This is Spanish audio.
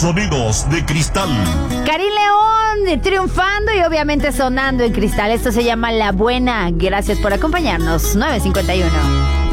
Sonidos de Cristal. Karim León triunfando y obviamente sonando en Cristal. Esto se llama La Buena. Gracias por acompañarnos. 9:51.